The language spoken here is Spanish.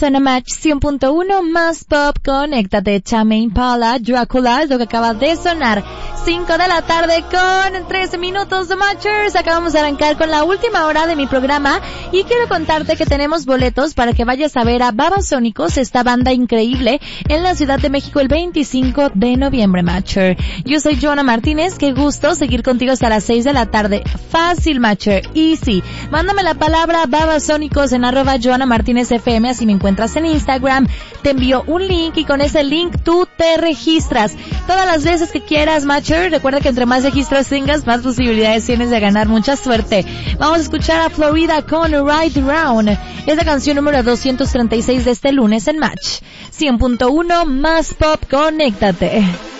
Suena Match 100.1 más pop, conéctate. Tame Impala, Dracula, es lo que acaba de sonar. 5 de la tarde con 13 minutos de Matchers. Acabamos de arrancar con la última hora de mi programa y quiero contarte que tenemos boletos para que vayas a ver a Babasónicos, esta banda increíble, en la Ciudad de México el 25 de noviembre, Matcher. Yo soy Joana Martínez, qué gusto seguir contigo hasta las 6 de la tarde. Fácil, Matcher, easy. Mándame la palabra Babasónicos en @JoanaMartínezFM, así me encuentras en Instagram. Te envío un link y con ese link tú te registras todas las veces que quieras, Matcher. Recuerda que entre más registros tengas, más posibilidades tienes de ganar. Mucha suerte. Vamos a escuchar a Florida con Ride Round. Es la canción número 236 de este lunes en Match 100.1 más pop, conéctate.